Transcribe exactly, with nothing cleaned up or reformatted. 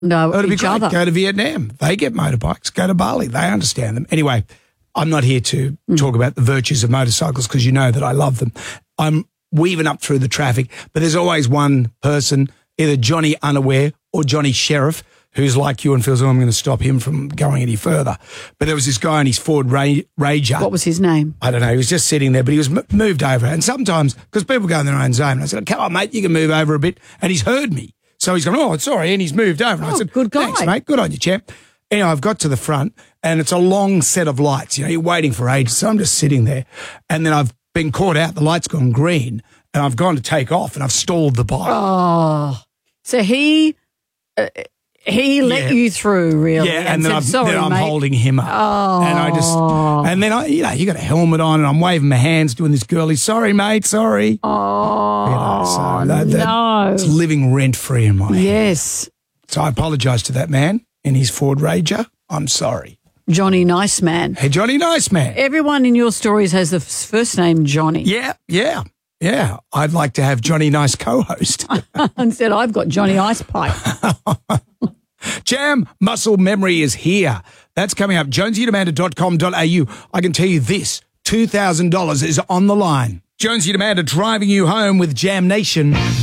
no, It'd be each great. other. Go to Vietnam. They get motorbikes. Go to Bali. They understand them. Anyway, I'm not here to Mm. talk about the virtues of motorcycles because you know that I love them. I'm weaving up through the traffic, but there's always one person, either Johnny Unaware or Johnny Sheriff, who's like you and feels, oh, I'm going to stop him from going any further. But there was this guy in his Ford Ra- Ranger. What was his name? I don't know. He was just sitting there, but he was m- moved over. And sometimes, because people go in their own zone, I said, come on, mate, you can move over a bit. And he's heard me. So he's gone, oh, sorry. And he's moved over. And Oh, I said, good guy. thanks, mate. Good on you, champ. Anyway, I've got to the front and it's a long set of lights. You know, you're waiting for ages. So I'm just sitting there. And then I've been caught out. The light's gone green and I've gone to take off and I've stalled the bike. Oh, so he uh, he let Yeah. you through, really? Yeah, and, then, said, I'm, Sorry, then I'm mate. holding him up. Oh. And I just, and then I, you know, you got a helmet on and I'm waving my hands doing this girly, sorry, mate, sorry. Oh, You know, so that, that, no. it's living rent free in my head. Yes. So I apologise to that man in his Ford Ranger. I'm sorry. Johnny Nice Man. Hey, Johnny Nice Man. Everyone in your stories has the f- first name Johnny. Yeah, yeah, yeah. I'd like to have Johnny Nice co-host. And said, I've got Johnny Ice Pipe. Jam Muscle Memory is here. That's coming up. jonesy demander dot com dot a u. I can tell you this, two thousand dollars is on the line. Jonesy Demander driving you home with Jam Nation.